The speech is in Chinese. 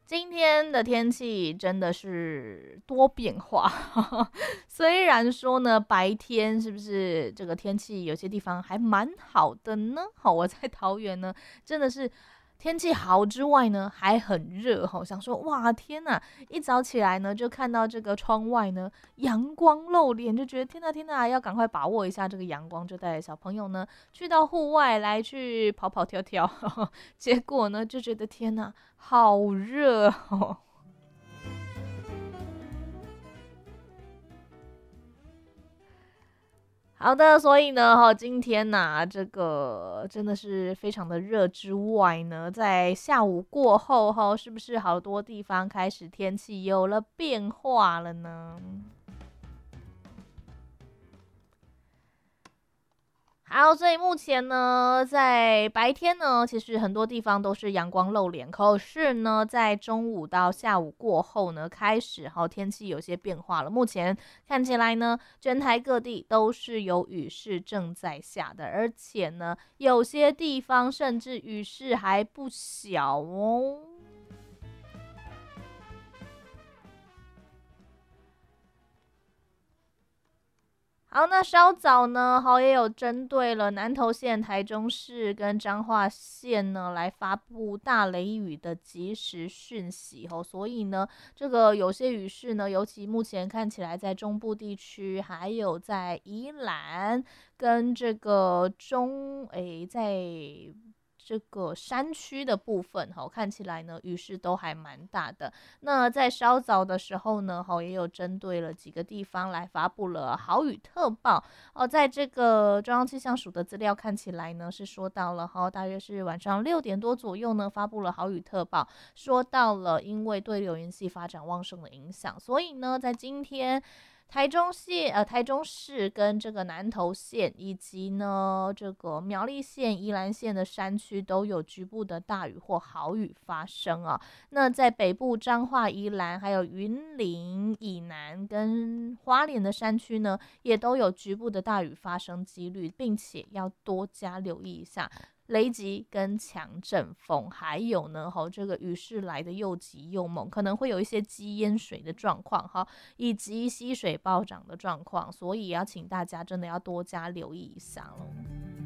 今天的天气真的是多变化，虽然说呢，白天是不是这个天气有些地方还蛮好的呢？好，我在桃园呢，真的是天气好之外呢，还很热哈。想说哇，天呐，一早起来呢，就看到这个窗外呢，阳光露脸，就觉得天呐天呐，要赶快把握一下这个阳光，就带着小朋友呢去到户外来去跑跑跳跳。结果呢，就觉得天呐，好热哦。好的，所以呢，今天呐、这个真的是非常的热之外呢，在下午过后是不是好多地方开始天气有了变化了呢？好，所以目前呢，在白天呢，其实很多地方都是阳光露脸，可是呢，在中午到下午过后呢，开始天气有些变化了。目前看起来呢，全台各地都是有雨势正在下的，而且呢，有些地方甚至雨势还不小哦。好，那稍早呢，也有针对了南投县、台中市跟彰化县呢，来发布大雷雨的即时讯息所以呢，这个有些雨势呢，尤其目前看起来在中部地区，还有在宜兰跟这个在这个山区的部分看起来呢雨势都还蛮大的。那在稍早的时候呢，也有针对了几个地方来发布了豪雨特报在这个中央气象署的资料看起来呢，是说到了大约是晚上6点多左右呢，发布了豪雨特报，说到了因为对流云系发展旺盛的影响，所以呢，在今天台中市跟这个南投县，以及呢这个苗栗县、宜兰县的山区都有局部的大雨或豪雨发生啊。那在北部彰化、宜兰，还有云林以南跟花莲的山区呢，也都有局部的大雨发生几率，并且要多加留意一下。雷击跟强阵风，还有呢，这个雨势来的又急又猛，可能会有一些积淹水的状况以及溪水暴涨的状况，所以要请大家真的要多加留意一下喽。